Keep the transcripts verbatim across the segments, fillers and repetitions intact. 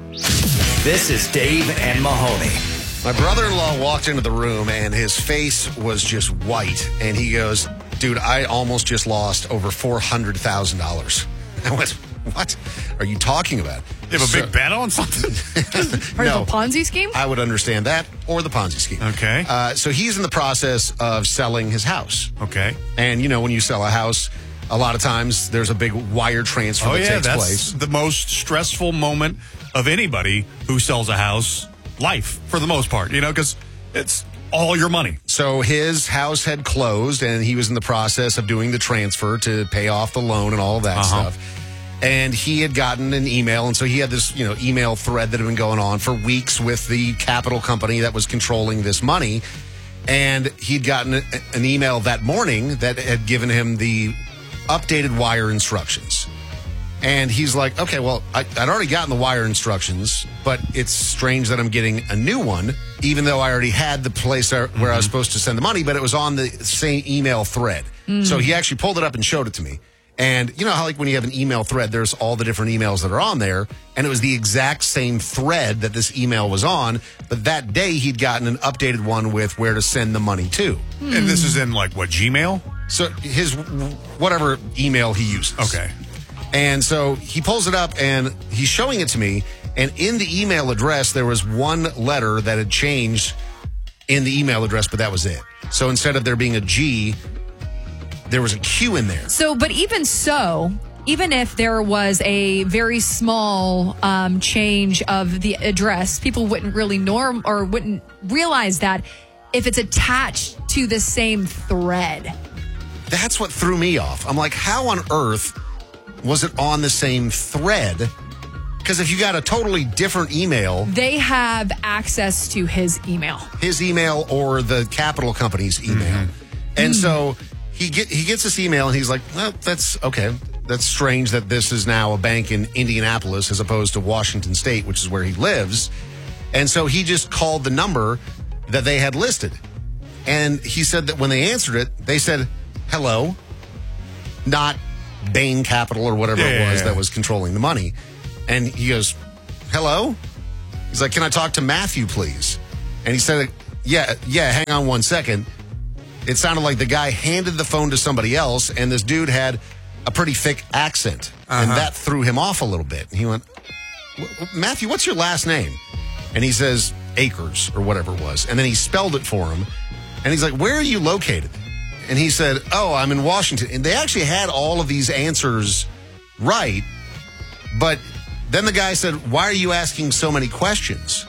This is Dave and Mahoney. My brother-in-law walked into the room, and his face was just white. And he goes, dude, I almost just lost over four hundred thousand dollars. I went, what are you talking about? You have a so, big bet on something? Part no, of a Ponzi scheme? I would understand that, or the Ponzi scheme. Okay. Uh, so he's in the process of selling his house. Okay. And, you know, when you sell a house, a lot of times there's a big wire transfer Oh, that yeah, takes that's place. the most stressful moment of anybody who sells a house, life, for the most part, you know, because it's all your money. So his house had closed, and he was in the process of doing the transfer to pay off the loan and all of that Uh-huh. stuff. And he had gotten an email, and so he had this, you know, email thread that had been going on for weeks with the capital company that was controlling this money. And he'd gotten a, an email that morning that had given him the updated wire instructions. And he's like, okay, well, I, I'd already gotten the wire instructions, but it's strange that I'm getting a new one, even though I already had the place where mm-hmm. I was supposed to send the money, but it was on the same email thread. Mm. So he actually pulled it up and showed it to me. And you know how, like, when you have an email thread, there's all the different emails that are on there, and it was the exact same thread that this email was on, but that day he'd gotten an updated one with where to send the money to. Mm. And this is in, like, what, Gmail? So his, whatever email he uses. Okay. And so he pulls it up, and he's showing it to me, and in the email address, there was one letter that had changed in the email address, but that was it. So instead of there being a G, there was a Q in there. So, but even so, even if there was a very small um, change of the address, people wouldn't really norm or wouldn't realize that if it's attached to the same thread. That's what threw me off. I'm like, how on earth was it on the same thread? Because if you got a totally different email, they have access to his email, his email or the capital company's email. Mm-hmm. And mm. so he get he gets this email, and he's like, well, that's okay. That's strange that this is now a bank in Indianapolis as opposed to Washington State, which is where he lives. And so he just called the number that they had listed. And he said that when they answered it, they said, hello, not Bain Capital or whatever yeah, it was yeah, yeah. that was controlling the money. And he goes, hello? He's like, can I talk to Matthew, please? And he said, yeah, yeah, hang on one second. It sounded like the guy handed the phone to somebody else, and this dude had a pretty thick accent. Uh-huh. And that threw him off a little bit. And he went, Matthew, what's your last name? And he says, Akers, or whatever it was. And then he spelled it for him. And he's like, where are you located? And he said, oh, I'm in Washington. And they actually had all of these answers right. But then the guy said, why are you asking so many questions?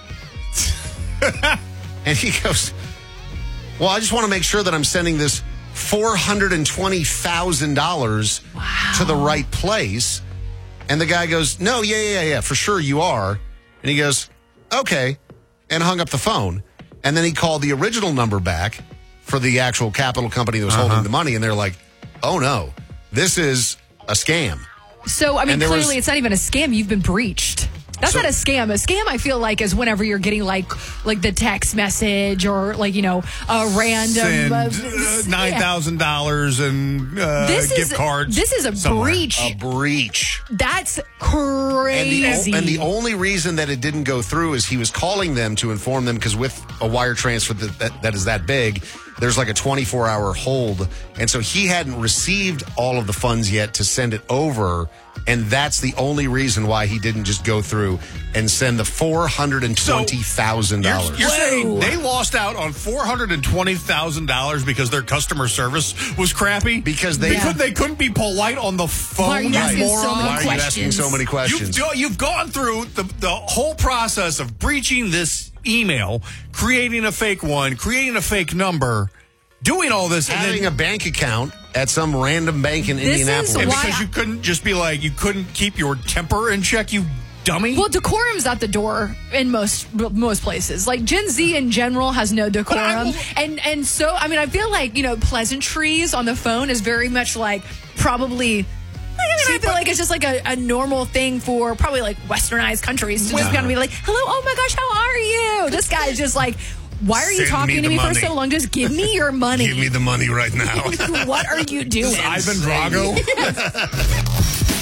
And he goes, well, I just want to make sure that I'm sending this four hundred twenty thousand dollars wow. to the right place. And the guy goes, no, yeah, yeah, yeah, for sure you are. And he goes, okay, and hung up the phone. And then he called the original number back for the actual capital company that was uh-huh. holding the money. And they're like, oh, no, this is a scam. So, I mean, clearly was, it's not even a scam. You've been breached. That's so, not a scam. A scam, I feel like, is whenever you're getting like like the text message or like, you know, a random send, uh, uh, nine thousand dollars and uh, this gift is, cards. This is a somewhere. breach. A breach. That's crazy. And the, and the only reason that it didn't go through is he was calling them to inform them, because with a wire transfer that, that, that is that big, there's like a twenty-four hour hold. And so he hadn't received all of the funds yet to send it over. And that's the only reason why he didn't just go through and send the four hundred twenty thousand dollars. So you're, you're saying they lost out on four hundred twenty thousand dollars because their customer service was crappy? Because they, they, yeah. could, they couldn't be polite on the phone. Why are you asking moron? so many Why are you asking questions? so many questions? You've, you've gone through the, the whole process of breaching this email, creating a fake one, creating a fake number, doing all this, having and then, a bank account at some random bank in This is Indianapolis. and why because I- you couldn't just be like, you couldn't keep your temper in check, you dummy. Well, decorum's at the door in most most places. Like Gen Z in general has no decorum, and and so I mean, I feel like, you know, pleasantries on the phone is very much like probably. I mean, See, I feel but- like it's just like a, a normal thing for probably like westernized countries to just Uh-huh. kind of be like, hello, oh my gosh, how are you? This guy is just like, why are you Send me talking the to me money. for so long? Just give me your money. Give me the money right now. What are you doing? Ivan Drago.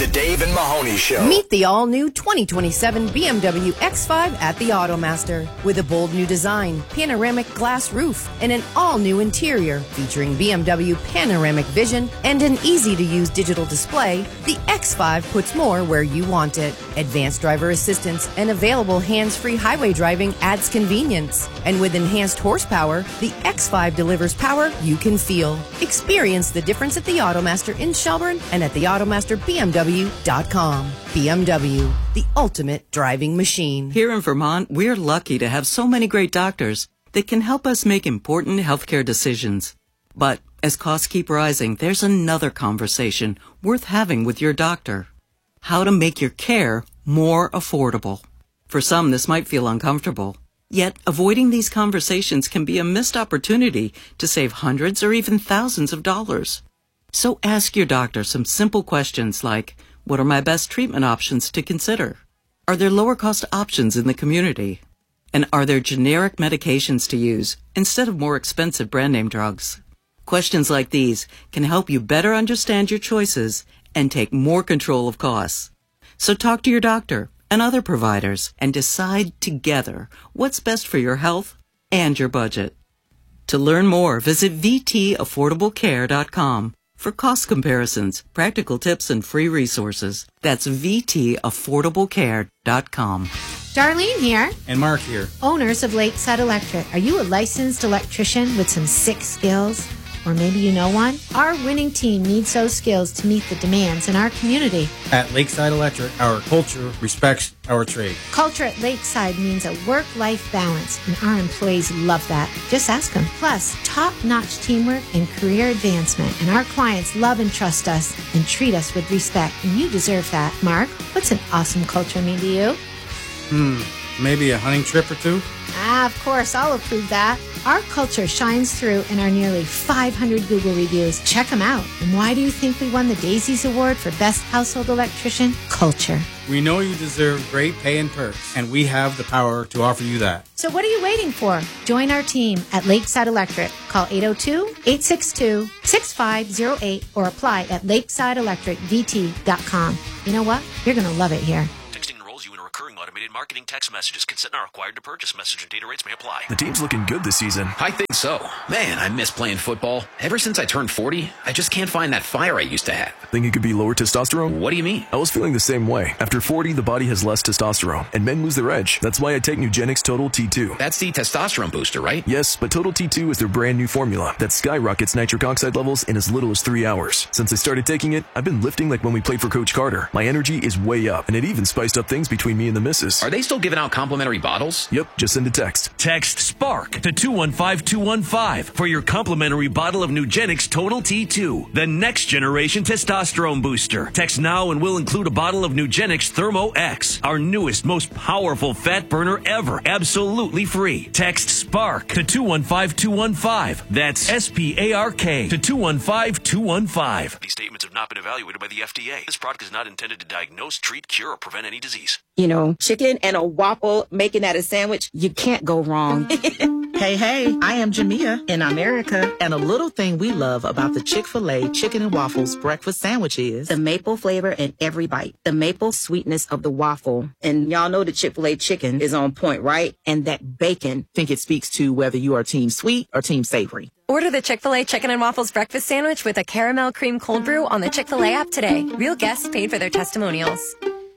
The Dave and Mahoney Show. Meet the all-new twenty twenty-seven B M W X five at the Automaster. With a bold new design, panoramic glass roof, and an all-new interior featuring B M W Panoramic Vision and an easy-to-use digital display, the X five puts more where you want it. Advanced driver assistance and available hands-free highway driving adds convenience. And with enhanced horsepower, the X five delivers power you can feel. Experience the difference at the Automaster in Shelburne and at the automaster b m w dot com. B M W, the ultimate driving machine. Here in Vermont, we're lucky to have so many great doctors that can help us make important healthcare decisions. But as costs keep rising, there's another conversation worth having with your doctor. How to make your care more affordable. For some, this might feel uncomfortable. Yet, avoiding these conversations can be a missed opportunity to save hundreds or even thousands of dollars. So ask your doctor some simple questions like, what are my best treatment options to consider? Are there lower cost options in the community? And are there generic medications to use instead of more expensive brand name drugs? Questions like these can help you better understand your choices and take more control of costs. So talk to your doctor and other providers and decide together what's best for your health and your budget. To learn more, visit v t affordable care dot com. For cost comparisons, practical tips, and free resources. That's v t affordable care dot com. Darlene here. And Mark here. Owners of Lakeside Electric. Are you a licensed electrician with some sick skills? Or maybe you know one? Our winning team needs those skills to meet the demands in our community. At Lakeside Electric, our culture respects our trade. Culture at Lakeside means a work-life balance, and our employees love that. Just ask them. Plus, top-notch teamwork and career advancement, and our clients love and trust us and treat us with respect, and you deserve that. Mark, what's an awesome culture mean to you? Hmm, maybe a hunting trip or two? Ah, of course, I'll approve that. Our culture shines through in our nearly five hundred Google reviews. Check them out. And why do you think we won the Daisies Award for Best Household Electrician? Culture. We know you deserve great pay and perks, and we have the power to offer you that. So what are you waiting for? Join our team at Lakeside Electric. Call eight oh two, eight six two, six five oh eight or apply at lakeside electric v t dot com. You know what? You're going to love it here. Recurring automated marketing text messages. Consent not required to purchase. Message and data rates may apply. The team's looking good this season. I think so. Man, I miss playing football. Ever since I turned forty, I just can't find that fire I used to have. Think it could be lower testosterone? What do you mean? I was feeling the same way. After forty, the body has less testosterone, and men lose their edge. That's why I take Nugenix Total T two. That's the testosterone booster, right? Yes, but Total T two is their brand new formula that skyrockets nitric oxide levels in as little as three hours. Since I started taking it, I've been lifting like when we played for Coach Carter. My energy is way up, and it even spiced up things between me and the missus. Are they still giving out complimentary bottles? Yep, just send a text. Text SPARK to two one five two one five for your complimentary bottle of Nugenix Total T two, the next generation testosterone booster. Text now and we'll include a bottle of Nugenix Thermo X, our newest, most powerful fat burner ever, absolutely free. Text SPARK to two one five two one five. That's S P A R K to two one five two one five. These statements have not been evaluated by the F D A. This product is not intended to diagnose, treat, cure, or prevent any disease. You know, chicken and a waffle, making that a sandwich, you can't go wrong. Hey, hey, I am Jamia in America, and a little thing we love about the Chick-fil-A Chicken and Waffles breakfast sandwich is the maple flavor in every bite, the maple sweetness of the waffle. And y'all know the Chick-fil-A chicken is on point, right? And that bacon. I think it speaks to whether you are team sweet or team savory. Order the Chick-fil-A Chicken and Waffles breakfast sandwich with a caramel cream cold brew on the Chick-fil-A app today. Real guests paid for their testimonials.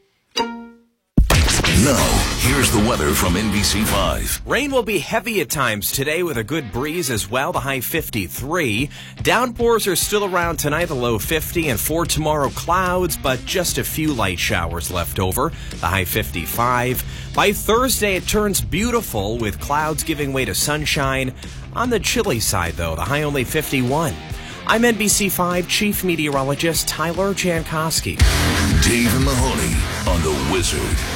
Now, here's the weather from N B C five. Rain will be heavy at times today with a good breeze as well, the high fifty-three. Downpours are still around tonight, the low fifty. And for tomorrow, clouds, but just a few light showers left over, the high fifty-five. By Thursday, it turns beautiful with clouds giving way to sunshine. On the chilly side, though, the high only fifty-one. I'm N B C five Chief Meteorologist Tyler Jankowski. Dave and Mahoney on The Wizard.